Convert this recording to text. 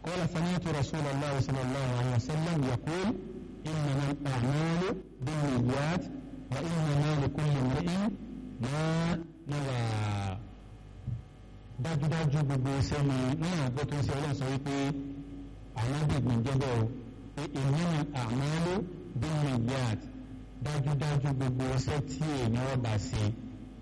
قال سمعت رسول الله صلى الله عليه وسلم يقول إنما الأعمال بالنيات وإنما لكل امرئ ما نوى dájúdájú gbogbo iṣẹ́ ni nínú àgbẹ̀ tó ń ṣe ọlọ́run sọ wípé alábìgbìn jẹ́bẹ̀ o pé ìmọ̀nà àmọ́lé bí nìyàt dájúdájú gbogbo iṣẹ́ tí èèyàn ọba ṣe